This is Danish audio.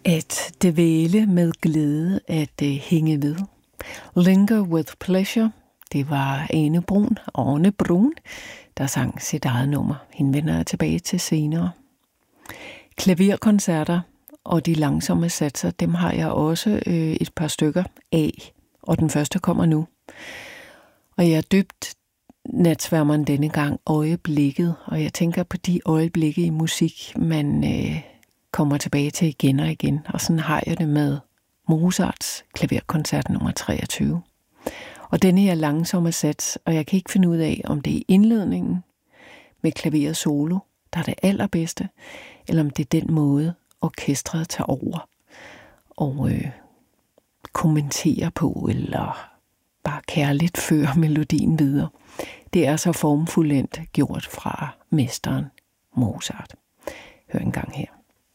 At dvæle med glæde, at hænge ved. Linger with pleasure, det var Arne Brun, der sang sit eget nummer. Hende vender jeg tilbage til senere. Klaverkoncerter og de langsomme satser, dem har jeg også et par stykker af, og den første kommer nu. Og jeg er døbt natsværmeren denne gang øjeblikket, og jeg tænker på de øjeblikke i musik, man kommer tilbage til igen og igen. Og sådan har jeg det med Mozarts klaverkoncert nummer 23. Og denne her langsomme sats, og jeg kan ikke finde ud af, om det er indledningen med klaveret solo, der er det allerbedste, eller om det er den måde, orkestret tager over og kommenterer på, eller bare kærligt fører melodien videre. Det er så formfuldendt gjort fra mesteren Mozart. Hør en gang her.